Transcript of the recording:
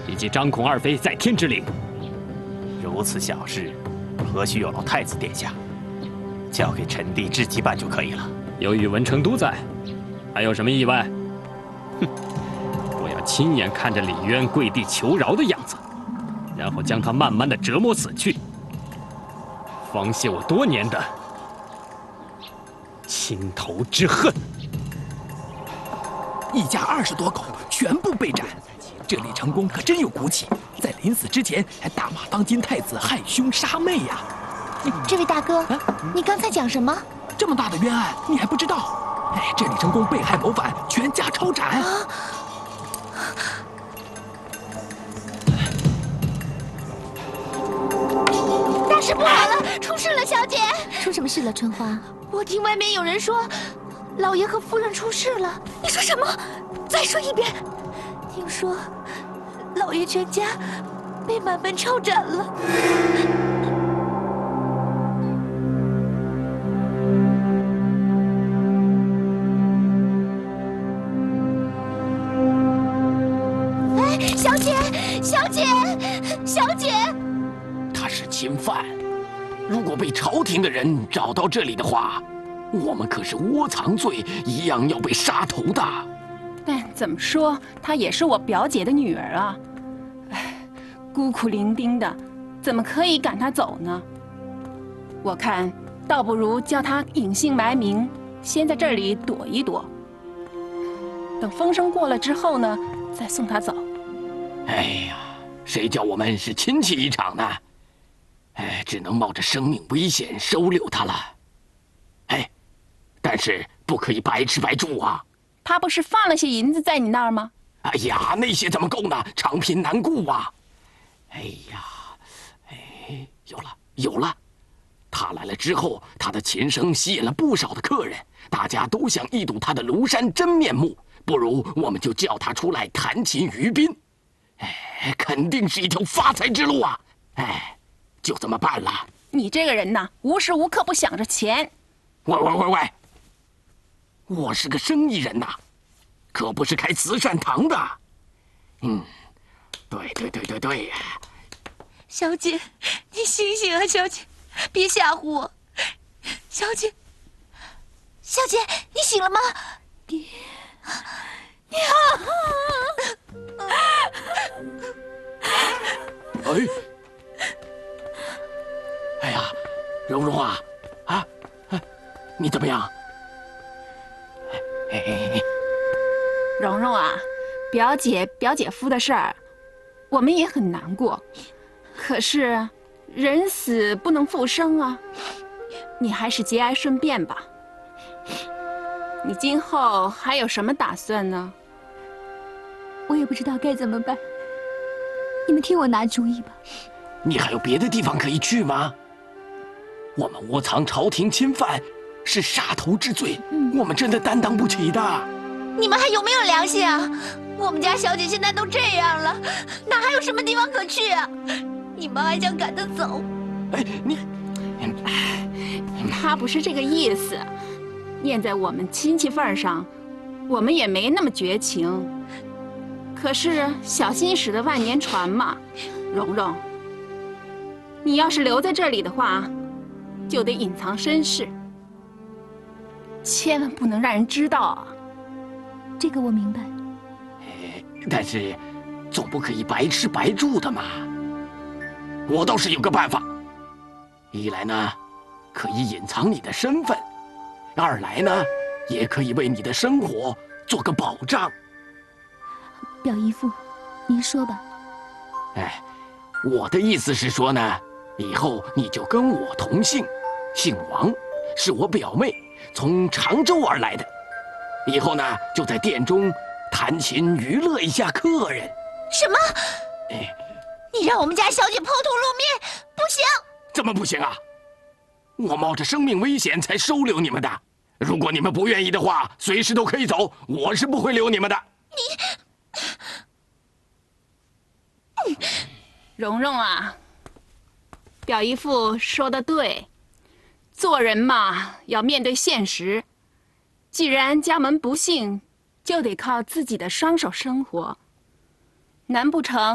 以及张孔二妃在天之灵。 如此小事，何须有劳太子殿下？交给臣弟自己办就可以了。 有宇文成都在，还有什么意外？哼！我要亲眼看着李渊跪地求饶的样子，然后将他慢慢的折磨死去，方泄我多年的心头之恨。 一家20多口全部被斩，这李成功可真有骨气，在临死之前还大骂当今太子害兄杀妹呀！ 这位大哥，你刚才讲什么？ 这么大的冤案，你还不知道？哎，这李成功被害谋反，全家抄斩。 大事不好了，出事了，小姐！ 出什么事了，春花？ 我听外面有人说，老爷和夫人出事了。你说什么？再说一遍。听说，老爷全家被满门抄斩了。哎，小姐，小姐，小姐！ 他是侵犯，如果被朝廷的人找到这里的话，我们可是窝藏罪，一样要被杀头的。 但怎么说，她也是我表姐的女儿啊！哎，孤苦伶仃的，怎么可以赶她走呢？我看，倒不如叫她隐姓埋名，先在这里躲一躲。等风声过了之后呢，再送她走。 哎呀，谁叫我们是亲戚一场呢？哎，只能冒着生命危险收留她了。哎，但是不可以白吃白住啊！ 他不是放了些银子在你那儿吗？ 哎呀，那些怎么够呢？长贫难顾啊！哎呀，哎，有了！他来了之后，他的琴声吸引了不少的客人，大家都想一睹他的庐山真面目。不如我们就叫他出来弹琴娱宾，哎，肯定是一条发财之路啊！哎，就这么办了。 你这个人呐，无时无刻不想着钱。 喂！我是个生意人呐，可不是开慈善堂的。对呀。 小姐，你醒醒啊，小姐，别吓唬我。小姐，你醒了吗？你好。 哎呀，蓉蓉啊，你怎么样？ 蓉蓉啊，表姐夫的事儿，我们也很难过。可是人死不能复生啊，你还是节哀顺变吧。你今后还有什么打算呢？ 我也不知道该怎么办，你们替我拿主意吧。 你还有别的地方可以去吗？我们窝藏朝廷侵犯，是杀头之罪，我们真的担当不起的。 你们还有没有良心啊？我们家小姐现在都这样了，哪还有什么地方可去啊？你们还想赶她走？ 哎， 他不是这个意思，念在我们亲戚份上，我们也没那么绝情。可是小心驶得万年船嘛，蓉蓉，你要是留在这里的话，就得隐藏身世，千万不能让人知道啊。 这个我明白。 但是总不可以白吃白住的嘛。我倒是有个办法，一来呢，可以隐藏你的身份；二来呢，也可以为你的生活做个保障。 表姨父，您说吧。 哎，我的意思是说呢，以后你就跟我同姓，姓王，是我表妹，从常州而来的。以后呢，就在店中弹琴娱乐一下客人。 什么？你让我们家小姐抛头露面，不行！ 怎么不行啊？我冒着生命危险才收留你们的。如果你们不愿意的话，随时都可以走，我是不会留你们的。 蓉蓉啊，表姨父说的对，做人嘛，要面对现实。既然家门不幸，就得靠自己的双手生活。难不成